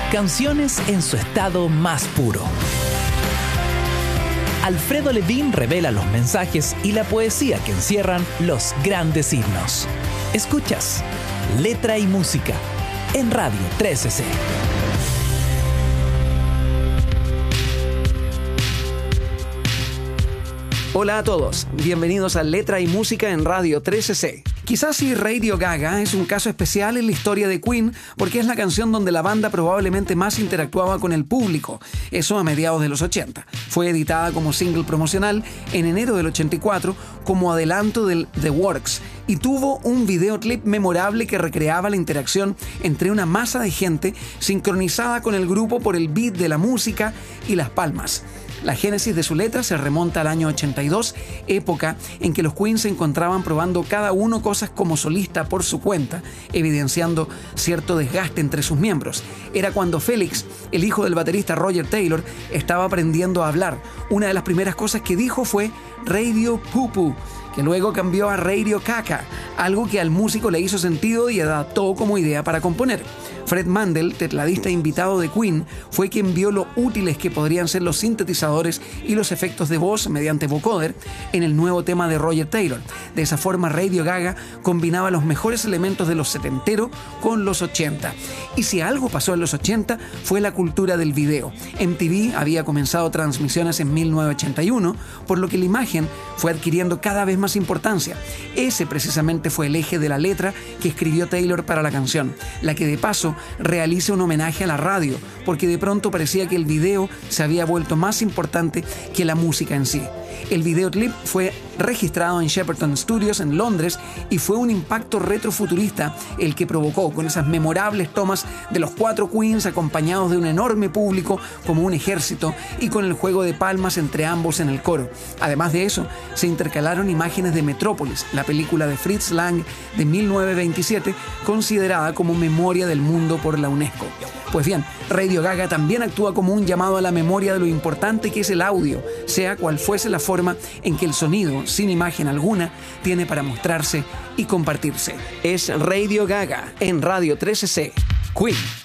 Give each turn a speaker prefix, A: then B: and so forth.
A: Canciones en su estado más puro. Alfredo Levin revela los mensajes y la poesía que encierran los grandes himnos. Escuchas Letra y Música en Radio 13C.
B: Hola a todos, bienvenidos a Letra y Música en Radio 13C. Quizás si Radio Gaga es un caso especial en la historia de Queen porque es la canción donde la banda probablemente más interactuaba con el público, eso a mediados de los 80. Fue editada como single promocional en enero del 84 como adelanto del The Works y tuvo un videoclip memorable que recreaba la interacción entre una masa de gente sincronizada con el grupo por el beat de la música y las palmas. La génesis de su letra se remonta al año 82, época en que los Queen se encontraban probando cada uno cosas como solista por su cuenta, evidenciando cierto desgaste entre sus miembros. Era cuando Felix, el hijo del baterista Roger Taylor, estaba aprendiendo a hablar. Una de las primeras cosas que dijo fue Radio Poo Poo, que luego cambió a Radio Caca, algo que al músico le hizo sentido y adaptó como idea para componer. Fred Mandel, tecladista invitado de Queen, fue quien vio lo útiles que podrían ser los sintetizadores y los efectos de voz mediante vocoder en el nuevo tema de Roger Taylor. De esa forma, Radio Gaga combinaba los mejores elementos de los 70 con los 80. Y si algo pasó en los 80, fue la cultura del video. MTV había comenzado transmisiones en 1981, por lo que la imagen fue adquiriendo cada vez más importancia. Ese precisamente fue el eje de la letra que escribió Taylor para la canción, la que de paso realiza un homenaje a la radio, porque de pronto parecía que el video se había vuelto más importante que la música en sí. El videoclip fue registrado en Shepperton Studios en Londres y fue un impacto retrofuturista el que provocó con esas memorables tomas de los 4 Queens acompañados de un enorme público como un ejército y con el juego de palmas entre ambos en el coro. Además de eso, se intercalaron imágenes de Metrópolis, la película de Fritz Lang de 1927, considerada como memoria del mundo por la UNESCO. Pues bien, Radio Gaga también actúa como un llamado a la memoria de lo importante que es el audio, sea cual fuese la forma en que el sonido, sin imagen alguna, tiene para mostrarse y compartirse. Es Radio Gaga en Radio 13C. Queen.